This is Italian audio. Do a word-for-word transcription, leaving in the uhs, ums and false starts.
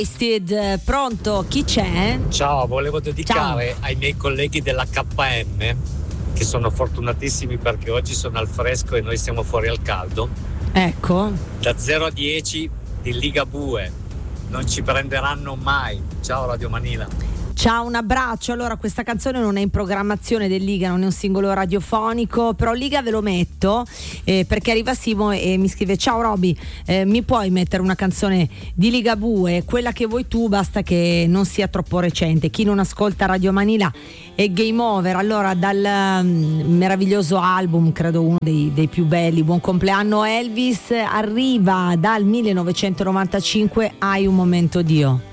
Wasted, pronto? Chi c'è? Ciao, volevo dedicare Ciao. ai miei colleghi dell'H M che sono fortunatissimi perché oggi sono al fresco e noi siamo fuori al caldo. Ecco. Da zero a dieci di Ligabue, non ci prenderanno mai. Ciao Radio Manila. Ciao, un abbraccio. Allora, questa canzone non è in programmazione del Liga, non è un singolo radiofonico, però Liga ve lo metto eh, perché arriva Simo e mi scrive: ciao Roby, eh, mi puoi mettere una canzone di Ligabue, quella che vuoi tu, basta che non sia troppo recente. Chi non ascolta Radio Manila è game over. Allora, dal um, meraviglioso album, credo uno dei, dei più belli, Buon compleanno Elvis, arriva dal millenovecentonovantacinque Hai un momento Dio.